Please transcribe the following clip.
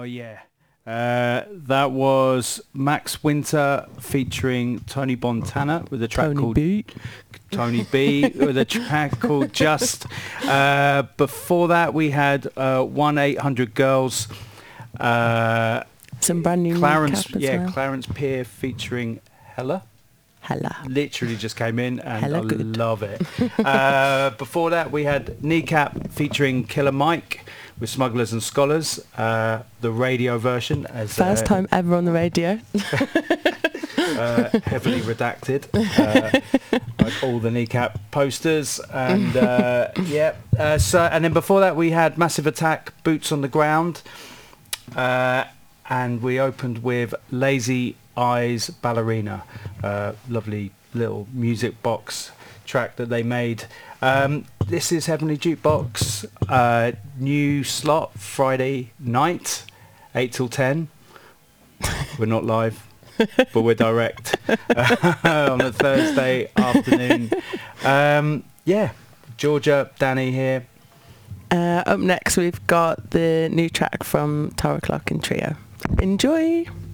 yeah. That was Max Winter featuring Tony Montana with a track called Tony B with a track called Just. Before that, we had 1-800 Girls. Some brand new Clarence, well. Clarence Peer featuring Hella. Literally just came in and Hella I good. love it. Before that, we had Kneecap featuring Killer Mike with Smugglers and Scholars, the radio version. First time ever on the radio. Heavily redacted, like all the Kneecap posters. And and then before that, we had Massive Attack, Boots on the Ground. And we opened with Lazy Eyes Ballerina, lovely little music box track that they made. This is Heavenly Jukebox, new slot Friday night, 8 till 10. We're not live, but we're direct on a Thursday afternoon. Georgia, Danny here. Up next, we've got the new track from Tara Clark and Trio. Enjoy!